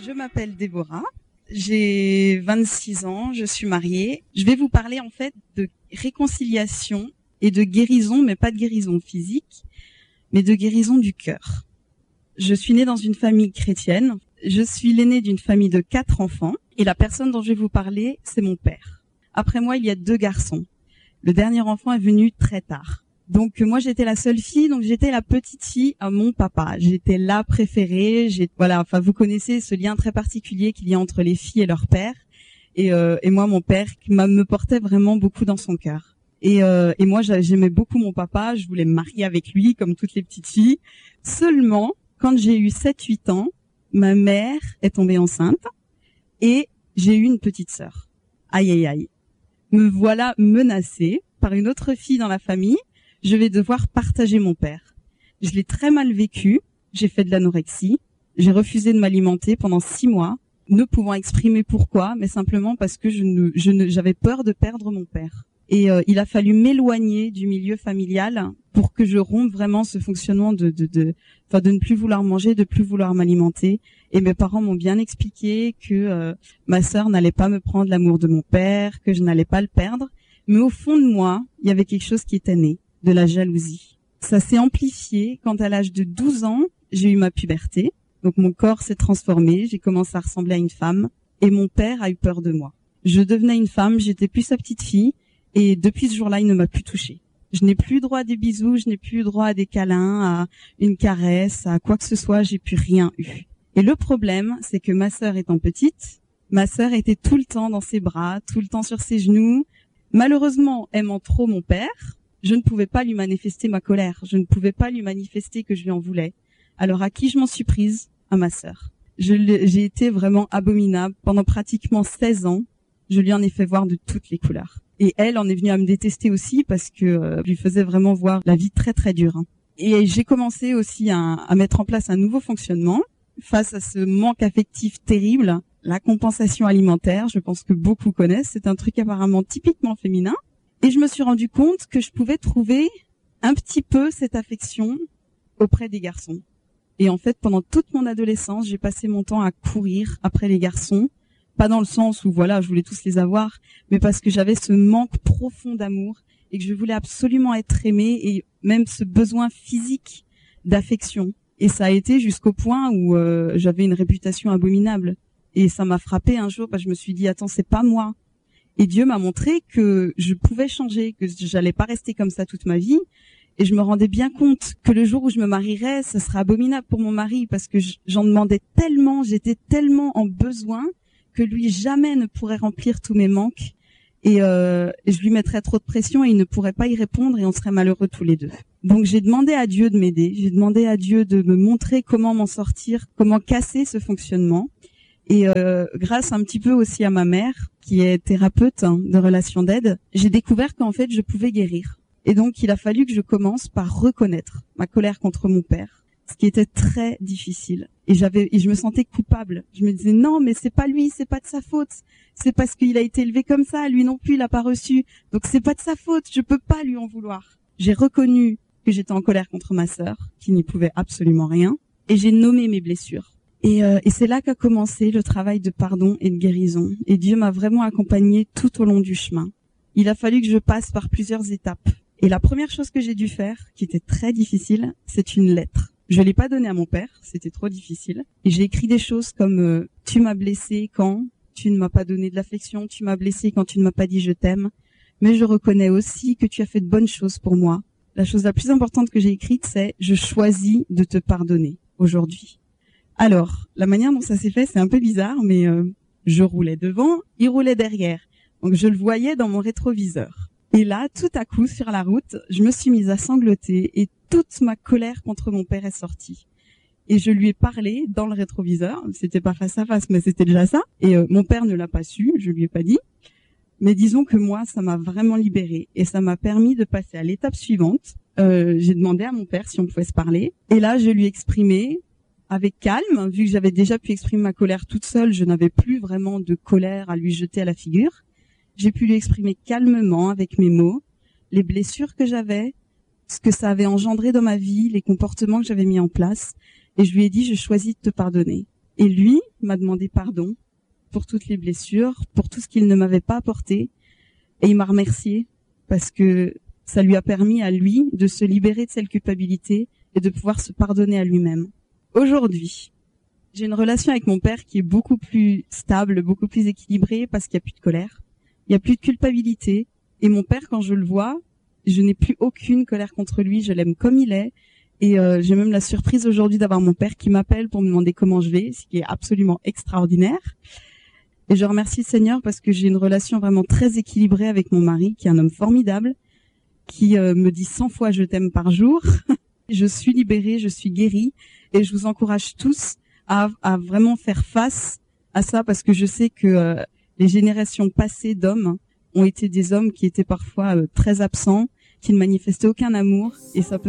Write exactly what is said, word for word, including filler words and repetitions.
Je m'appelle Déborah, j'ai vingt-six ans, je suis mariée. Je vais vous parler en fait de réconciliation et de guérison, mais pas de guérison physique, mais de guérison du cœur. Je suis née dans une famille chrétienne, je suis l'aînée d'une famille de quatre enfants, et la personne dont je vais vous parler, c'est mon père. Après moi, il y a deux garçons. Le dernier enfant est venu très tard. Donc moi j'étais la seule fille, donc j'étais la petite fille à mon papa. J'étais la préférée. J'ai voilà, enfin vous connaissez ce lien très particulier qu'il y a entre les filles et leur père. Et, euh, et moi mon père qui me portait vraiment beaucoup dans son cœur. Et, euh, et moi j'aimais beaucoup mon papa. Je voulais me marier avec lui comme toutes les petites filles. Seulement quand j'ai eu sept huit ans, ma mère est tombée enceinte et j'ai eu une petite sœur. Aïe aïe aïe. Me voilà menacée par une autre fille dans la famille. Je vais devoir partager mon père. Je l'ai très mal vécu, j'ai fait de l'anorexie, j'ai refusé de m'alimenter pendant six mois, ne pouvant exprimer pourquoi, mais simplement parce que je ne, je ne, j'avais peur de perdre mon père. Et euh, il a fallu m'éloigner du milieu familial pour que je rompe vraiment ce fonctionnement de, de, de, enfin de ne plus vouloir manger, de plus vouloir m'alimenter. Et mes parents m'ont bien expliqué que euh, ma sœur n'allait pas me prendre l'amour de mon père, que je n'allais pas le perdre. Mais au fond de moi, il y avait quelque chose qui était né. De la jalousie. Ça s'est amplifié quand à l'âge de douze ans, j'ai eu ma puberté. Donc mon corps s'est transformé, j'ai commencé à ressembler à une femme et mon père a eu peur de moi. Je devenais une femme, j'étais plus sa petite fille et depuis ce jour-là, il ne m'a plus touchée. Je n'ai plus droit à des bisous, je n'ai plus droit à des câlins, à une caresse, à quoi que ce soit, j'ai plus rien eu. Et le problème, c'est que ma sœur étant petite, ma sœur était tout le temps dans ses bras, tout le temps sur ses genoux. Malheureusement, aimant trop mon père, je ne pouvais pas lui manifester ma colère. Je ne pouvais pas lui manifester que je lui en voulais. Alors à qui je m'en suis prise? À ma sœur. Je j'ai été vraiment abominable. Pendant pratiquement seize ans, je lui en ai fait voir de toutes les couleurs. Et elle en est venue à me détester aussi parce que euh, je lui faisais vraiment voir la vie très très dure. Et j'ai commencé aussi à, à mettre en place un nouveau fonctionnement face à ce manque affectif terrible. La compensation alimentaire, je pense que beaucoup connaissent. C'est un truc apparemment typiquement féminin. Et je me suis rendu compte que je pouvais trouver un petit peu cette affection auprès des garçons. Et en fait, pendant toute mon adolescence, j'ai passé mon temps à courir après les garçons. Pas dans le sens où, voilà, je voulais tous les avoir, mais parce que j'avais ce manque profond d'amour et que je voulais absolument être aimée et même ce besoin physique d'affection. Et ça a été jusqu'au point où euh, j'avais une réputation abominable. Et ça m'a frappée un jour parce que je me suis dit, attends, c'est pas moi. Et Dieu m'a montré que je pouvais changer, que j'allais pas rester comme ça toute ma vie. Et je me rendais bien compte que le jour où je me marierais, ce serait abominable pour mon mari parce que j'en demandais tellement, j'étais tellement en besoin que lui jamais ne pourrait remplir tous mes manques. Et, euh, et je lui mettrais trop de pression et il ne pourrait pas y répondre et on serait malheureux tous les deux. Donc j'ai demandé à Dieu de m'aider, j'ai demandé à Dieu de me montrer comment m'en sortir, comment casser ce fonctionnement. Et euh, grâce un petit peu aussi à ma mère, qui est thérapeute hein, de relations d'aide, j'ai découvert qu'en fait, je pouvais guérir. Et donc, il a fallu que je commence par reconnaître ma colère contre mon père, ce qui était très difficile. Et j'avais, et je me sentais coupable. Je me disais non, mais c'est pas lui, c'est pas de sa faute. C'est parce qu'il a été élevé comme ça, lui non plus, il a pas reçu. Donc c'est pas de sa faute, je peux pas lui en vouloir. J'ai reconnu que j'étais en colère contre ma sœur, qui n'y pouvait absolument rien, et j'ai nommé mes blessures. Et, euh, et c'est là qu'a commencé le travail de pardon et de guérison. Et Dieu m'a vraiment accompagnée tout au long du chemin. Il a fallu que je passe par plusieurs étapes. Et la première chose que j'ai dû faire, qui était très difficile, c'est une lettre. Je l'ai pas donnée à mon père, c'était trop difficile. Et j'ai écrit des choses comme euh, « Tu m'as blessé quand tu ne m'as pas donné de l'affection, tu m'as blessé quand tu ne m'as pas dit je t'aime. Mais je reconnais aussi que tu as fait de bonnes choses pour moi. La chose la plus importante que j'ai écrite, c'est « Je choisis de te pardonner aujourd'hui ». Alors, la manière dont ça s'est fait, c'est un peu bizarre, mais euh, je roulais devant, il roulait derrière. Donc, je le voyais dans mon rétroviseur. Et là, tout à coup, sur la route, je me suis mise à sangloter et toute ma colère contre mon père est sortie. Et je lui ai parlé dans le rétroviseur. C'était pas face à face, mais c'était déjà ça. Et euh, mon père ne l'a pas su, je lui ai pas dit. Mais disons que moi, ça m'a vraiment libérée et ça m'a permis de passer à l'étape suivante. Euh, j'ai demandé à mon père si on pouvait se parler. Et là, je lui ai exprimé avec calme, vu que j'avais déjà pu exprimer ma colère toute seule, je n'avais plus vraiment de colère à lui jeter à la figure. J'ai pu lui exprimer calmement, avec mes mots, les blessures que j'avais, ce que ça avait engendré dans ma vie, les comportements que j'avais mis en place. Et je lui ai dit, je choisis de te pardonner. Et lui m'a demandé pardon pour toutes les blessures, pour tout ce qu'il ne m'avait pas apporté. Et il m'a remercié parce que ça lui a permis à lui de se libérer de cette culpabilité et de pouvoir se pardonner à lui-même. Aujourd'hui, j'ai une relation avec mon père qui est beaucoup plus stable, beaucoup plus équilibrée parce qu'il n'y a plus de colère, il n'y a plus de culpabilité. Et mon père, quand je le vois, je n'ai plus aucune colère contre lui, je l'aime comme il est. Et euh, j'ai même la surprise aujourd'hui d'avoir mon père qui m'appelle pour me demander comment je vais, ce qui est absolument extraordinaire. Et je remercie le Seigneur parce que j'ai une relation vraiment très équilibrée avec mon mari, qui est un homme formidable, qui euh, me dit cent fois je t'aime par jour. Je suis libérée, je suis guérie, et je vous encourage tous à, à vraiment faire face à ça parce que je sais que euh, les générations passées d'hommes ont été des hommes qui étaient parfois euh, très absents, qui ne manifestaient aucun amour, et ça peut